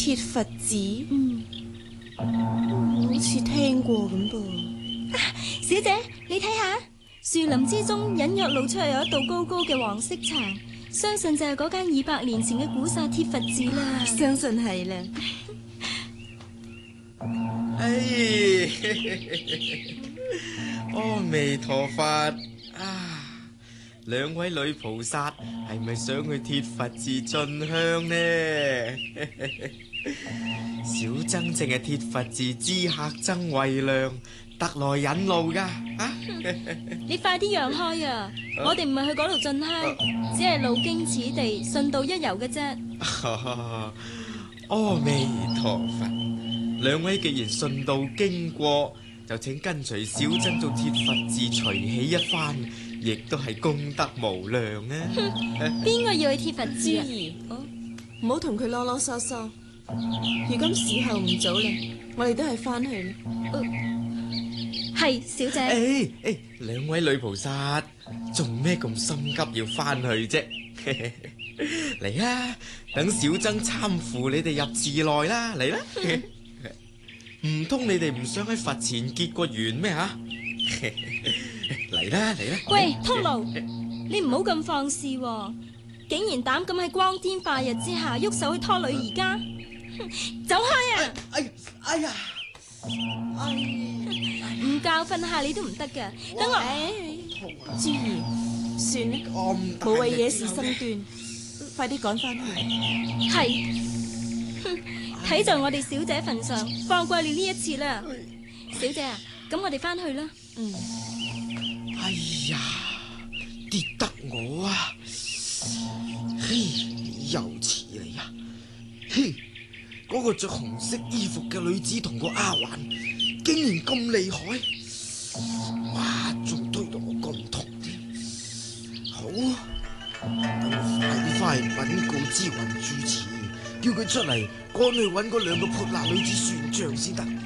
鐵佛寺，好似聽過咁噃。 小姐，你睇下，樹林之中隱約露出有一道高高嘅黃色牆，相信就係嗰間200年前嘅古剎鐵佛寺啦。 相信係啦。 阿彌陀佛啊！兩位女菩薩係咪想去鐵佛寺進香呢？小僧正係鐵佛寺知客僧慧亮，特來引路噶啊！ 你快啲讓開啊！我哋唔係去嗰度進香，只係路經此地，順道一遊嘅啫。 阿彌陀佛，兩位既然順道經過，就請跟隨小僧到鐵佛寺隨喜一番，亦都係功德無量啊！ 邊個要去鐵佛寺啊？ 唔好同佢囉囉嗦嗦。如今時候唔早啦，我哋都係翻去啦。 係，小姐。 兩位女菩薩，做咩咁心急要翻去啫？嚟啊，等小僧攙扶你哋入寺內啦，嚟啦！唔通你哋唔想喺佛前結個緣咩吓？嚟啦嚟啦！ 喂，禿奴，你唔好咁放肆喎，竟然膽咁喺光天化日之下喐手去拖女兒家，走開啊！ 哎呀！ 唔教訓下你都唔得噶，等我。 珠兒，算啦，冇謂惹是生端，快啲趕翻去。 係，睇在我哋小姐份上，放過你呢一次啦。小姐啊，咁我哋翻去啦。 哎呀，跌得我啊！嘿，又似你啊！嘿，嗰個着紅色衣服嘅女子同個丫鬟，竟然咁厲害！哇，仲推到我咁痛添。好，等我快啲翻去稟告知雲住持，叫佢出嚟趕去搵嗰兩個潑辣女子算賬先得。